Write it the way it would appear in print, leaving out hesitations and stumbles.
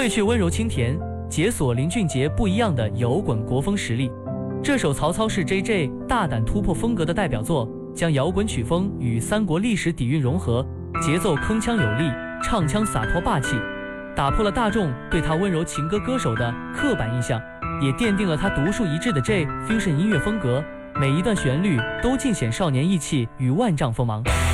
褪去温柔清甜，解锁林俊杰不一样的摇滚国风实力。这首《曹操》是 JJ 大胆突破风格的代表作，将摇滚曲风与三国历史底蕴融合，节奏铿锵有力，唱腔洒脱霸气，打破了大众对他温柔情歌歌手的刻板印象，也奠定了他独树一帜的 J Fusion 音乐风格。每一段旋律都尽显少年意气与万丈锋芒。